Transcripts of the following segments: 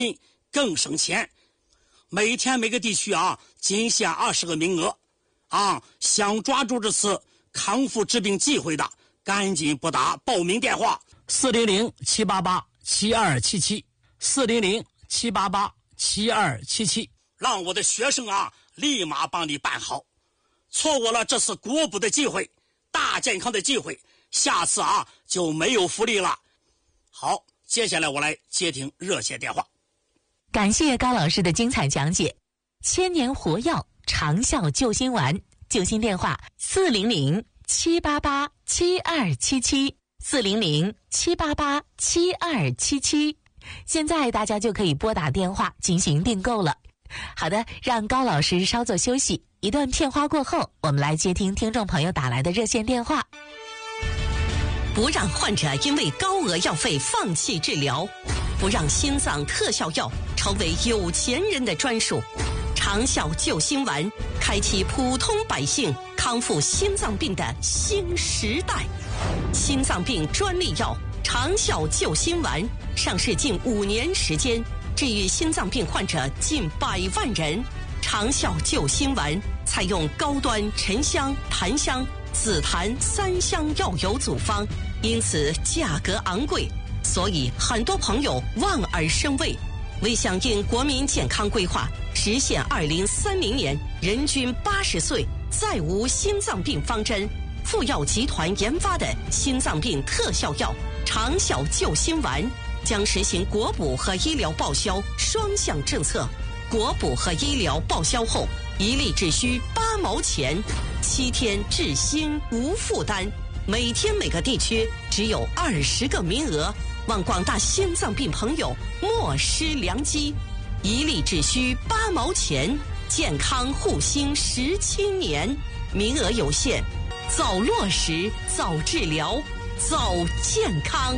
更省钱。每天每个地区啊仅限20个名额啊，想抓住这次康复治病机会的，赶紧拨打报名电话400-788-7277，400-788-7277，让我的学生啊立马帮你办好。错过了这次国补的机会，大健康的机会，下次啊就没有福利了。好，接下来我来接听热线电话。 感谢高老师的精彩讲解。千年活药长效救心丸，救心电话400-788-7277，400-788-7277，现在大家就可以拨打电话进行订购了。好的，让高老师稍作休息，一段片花过后，我们来接听听众朋友打来的热线电话。 不让患者因为高额药费放弃治疗，不让心脏特效药成为有钱人的专属。长效救心丸开启普通百姓康复心脏病的新时代。心脏病专利药长效救心丸上市近5年时间，治愈心脏病患者近100万人。长效救心丸采用高端沉香、檀香、紫檀3香药油组方，因此价格昂贵，所以很多朋友望而生畏。为响应国民健康规划，实现2030年人均80岁再无心脏病方针，富药集团研发的心脏病特效药长效救心丸将实行国补和医疗报销双向政策。国补和医疗报销后，一粒只需8毛钱，7天治心无负担。每天每个地区只有20个名额，望广大心脏病朋友莫失良机。一粒只需8毛钱，健康护心17年，名额有限，早落实，早治疗，早健康。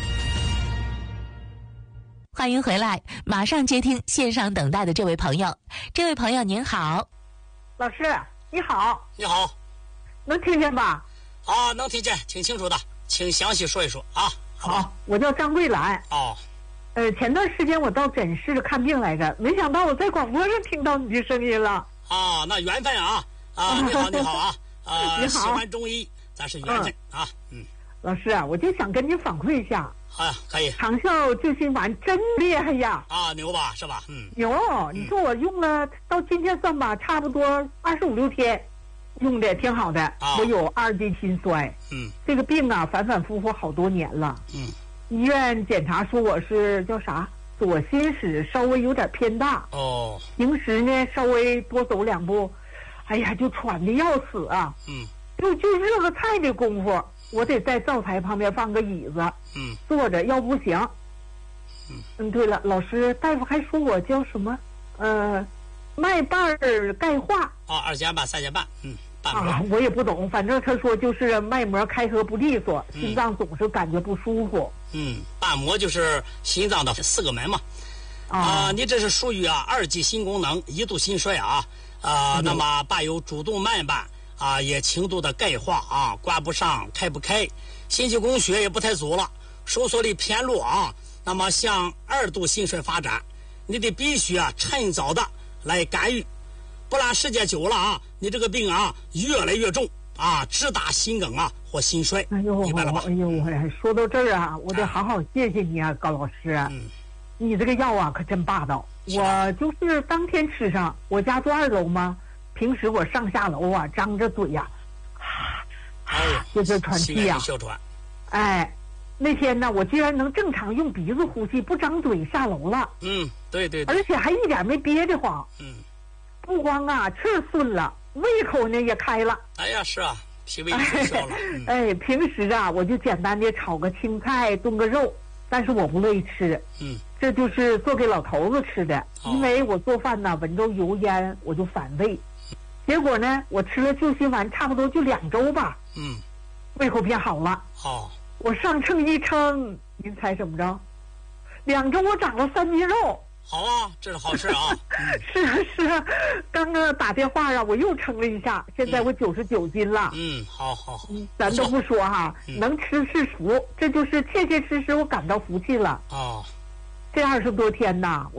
欢迎回来，马上接听线上等待的这位朋友。这位朋友您好。 老师你好。 你好。 能听见吧？ 啊，能听见，挺清楚的，请详细说一说啊。 好，我叫张桂兰。 哦。 前段时间我到诊室看病来着，没想到我在广播上听到你的声音了。 啊，那缘分啊！啊，你好，你好啊！ 你好。 喜欢中医，咱是缘分啊。 老师啊，我就想跟你反馈一下。 好呀，可以。 长效救心丸真厉害呀！ 啊，牛吧，是吧？ 牛！你说我用了到今天算吧，差不多25、6天，用的挺好的。我有2级心衰。这个病啊，反反复复好多年了。医院检查说我是叫啥？左心室稍微有点偏大。哦。平时呢，稍微多走2步，哎呀，就喘的要死啊。就热个菜的功夫，我得在灶台旁边放个椅子。坐着要不行。对了，老师，大夫还说我叫什么？脉瓣钙化。 2减半、3减半。 我也不懂，反正他说就是脉膜开合不利索，心脏总是感觉不舒服。 瓣膜就是心脏的4个门嘛。你这是属于2级心功能1度心衰啊。那么伴有主动脉瓣也轻度的钙化啊，关不上开不开，心肌供血也不太足了，收缩力偏弱啊。那么向2度心衰发展，你得必须趁早的来干预，不然时间久了你这个病越来越重直达心梗或心衰。明白了吧？ 说到这儿我得好好谢谢你高老师。你这个药可真霸道。我就是当天吃上，我家住2楼嘛，平时我上下楼张着嘴就是喘气那天呢，我居然能正常用鼻子呼吸，不张嘴下楼了。 对， 而且还一点没憋得慌。不光气儿顺了，胃口呢也开了。 哎呀，是啊，脾胃也消了。 平时我就简单的炒个青菜，炖个肉，但是我不乐意吃。这就是做给老头子吃的，因为我做饭呢闻着油烟我就反胃。结果呢，我吃了救心丸差不多就2周吧。胃口变好了。我上秤一称，您猜怎么着？2周我长了3斤肉。 好啊，这是好事啊。 是啊，刚刚打电话我又称了一下，现在我99斤了。 好。 咱都不说能吃是福，这就是切切实实我感到福气了。 这20多天呐。